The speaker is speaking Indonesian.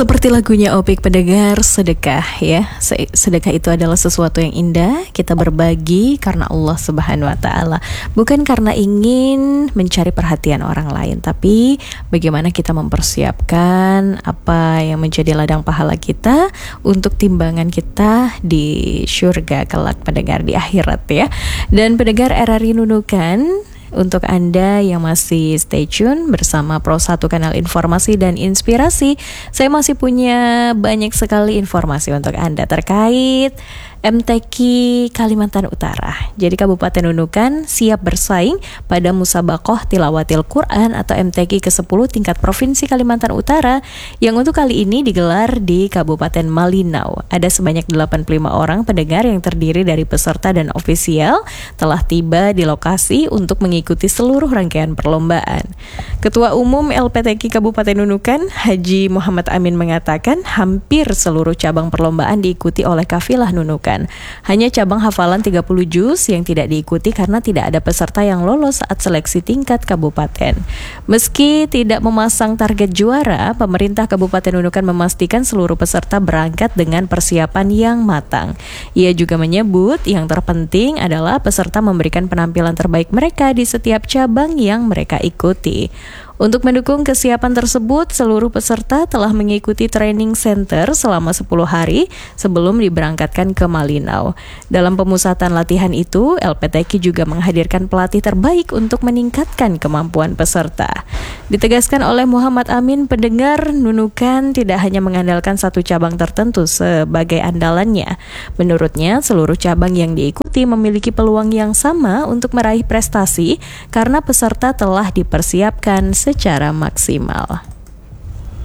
Seperti lagunya Opik pendengar, sedekah ya. Sedekah itu adalah sesuatu yang indah. Kita berbagi karena Allah Subhanahu wa taala, bukan karena ingin mencari perhatian orang lain, tapi bagaimana kita mempersiapkan apa yang menjadi ladang pahala kita untuk timbangan kita di surga kelak pendengar, di akhirat ya. Dan pendengar RRI Nunukan, untuk Anda yang masih stay tune bersama Pro 1 Kanal Informasi dan Inspirasi, saya masih punya banyak sekali informasi untuk Anda terkait MTQ Kalimantan Utara. Jadi Kabupaten Nunukan siap bersaing pada Musabaqoh Tilawatil Quran atau MTQ ke-10 tingkat Provinsi Kalimantan Utara yang untuk kali ini digelar di Kabupaten Malinau. Ada sebanyak 85 orang pendengar yang terdiri dari peserta dan ofisial telah tiba di lokasi untuk mengikuti seluruh rangkaian perlombaan. Ketua Umum LPTQ Kabupaten Nunukan, Haji Muhammad Amin mengatakan hampir seluruh cabang perlombaan diikuti oleh kafilah Nunukan. Hanya cabang hafalan 30 juz yang tidak diikuti karena tidak ada peserta yang lolos saat seleksi tingkat kabupaten. Meski tidak memasang target juara, pemerintah Kabupaten Nunukan memastikan seluruh peserta berangkat dengan persiapan yang matang. Ia juga menyebut yang terpenting adalah peserta memberikan penampilan terbaik mereka di setiap cabang yang mereka ikuti. Untuk mendukung kesiapan tersebut, seluruh peserta telah mengikuti training center selama 10 hari sebelum diberangkatkan ke Malinau. Dalam pemusatan latihan itu, LPTQ juga menghadirkan pelatih terbaik untuk meningkatkan kemampuan peserta. Ditegaskan oleh Muhammad Amin, pendengar Nunukan tidak hanya mengandalkan satu cabang tertentu sebagai andalannya. Menurutnya, seluruh cabang yang diikuti memiliki peluang yang sama untuk meraih prestasi karena peserta telah dipersiapkan secara maksimal.